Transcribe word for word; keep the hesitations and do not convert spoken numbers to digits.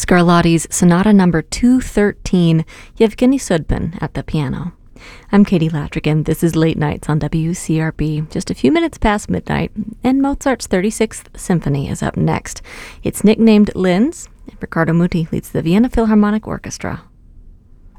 Scarlatti's Sonata Number two thirteen, Yevgeny Sudbin at the piano. I'm Katie Latrigan. This is Late Nights on W C R B. Just a few minutes past midnight, and Mozart's thirty-sixth Symphony is up next. It's nicknamed Linz, and Riccardo Muti leads the Vienna Philharmonic Orchestra.